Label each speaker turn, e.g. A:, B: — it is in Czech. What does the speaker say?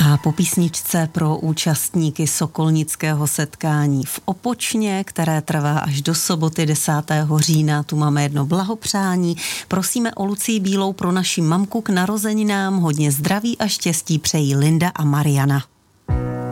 A: A po písničce pro účastníky sokolnického setkání v Opočně, které trvá až do soboty 10. října, tu máme jedno blahopřání. Prosíme o Lucii Bílou pro naši mamku k narozeninám. Hodně zdraví a štěstí přejí Linda a Mariana.